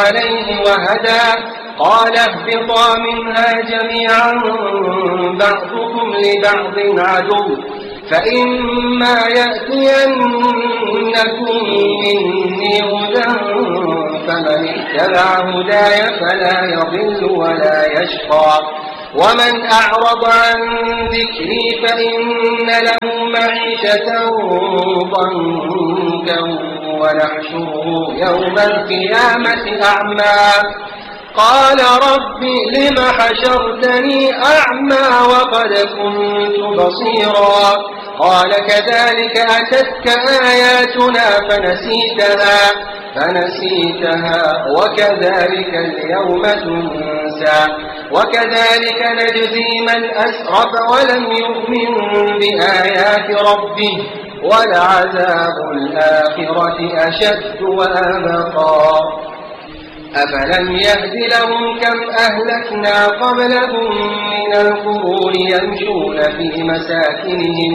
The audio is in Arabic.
عليه وهدى قال اهبطا منها جميعا بعضكم لبعض عدو فإما يأتينكم مني هدى فمن اتبع هداي فلا يضل ولا يشقى ومن أعرض عن ذكري فإن له معيشة ضنكا ونحشره يوم القيامة أعمى قال رب لم حشرتني أعمى وقد كنت بصيرا قال كذلك أتتك آياتنا فنسيتها وكذلك اليوم تنسى وكذلك نجزي من أسرف ولم يؤمن بآيات ربه ولعذاب الآخرة أشد وأبقى أفلم يهد لهم كم أهلكنا قبلهم من القرون يمشون في مساكنهم